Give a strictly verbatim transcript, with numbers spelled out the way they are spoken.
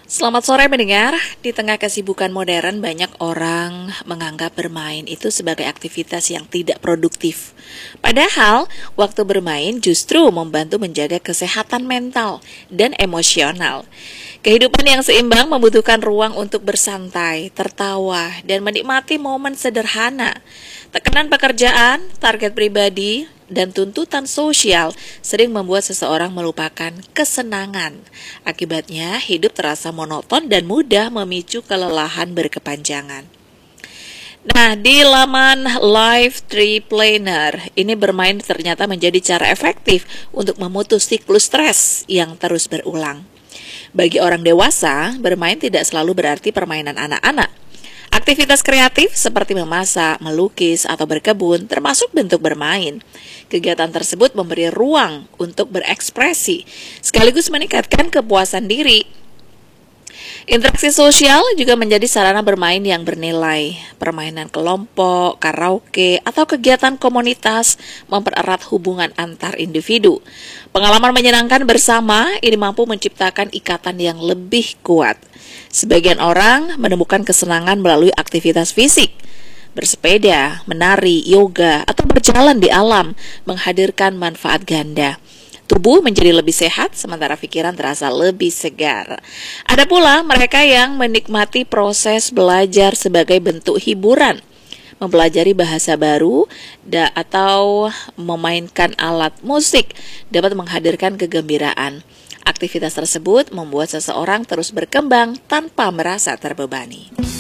Selamat sore mendengar. Di tengah kesibukan modern, banyak orang menganggap bermain itu sebagai aktivitas yang tidak produktif. Padahal, waktu bermain justru membantu menjaga kesehatan mental dan emosional. Kehidupan yang seimbang membutuhkan ruang untuk bersantai, tertawa, dan menikmati momen sederhana. Tekanan pekerjaan, target pribadi, dan tuntutan sosial sering membuat seseorang melupakan kesenangan. Akibatnya, hidup terasa monoton dan mudah memicu kelelahan berkepanjangan. Nah, di laman Live Tree Planner, ini bermain ternyata menjadi cara efektif untuk memutus siklus stres yang terus berulang. Bagi orang dewasa, bermain tidak selalu berarti permainan anak-anak. Aktivitas kreatif seperti memasak, melukis, atau berkebun termasuk bentuk bermain. Kegiatan tersebut memberi ruang untuk berekspresi, sekaligus meningkatkan kepuasan diri. Interaksi sosial juga menjadi sarana bermain yang bernilai. Permainan kelompok, karaoke, atau kegiatan komunitas mempererat hubungan antar individu. Pengalaman menyenangkan bersama ini mampu menciptakan ikatan yang lebih kuat. Sebagian orang menemukan kesenangan melalui aktivitas fisik. Bersepeda, menari, yoga, atau berjalan di alam menghadirkan manfaat ganda. Tubuh menjadi lebih sehat, sementara pikiran terasa lebih segar. Ada pula mereka yang menikmati proses belajar sebagai bentuk hiburan. Mempelajari bahasa baru da, atau memainkan alat musik dapat menghadirkan kegembiraan. Aktivitas tersebut membuat seseorang terus berkembang tanpa merasa terbebani.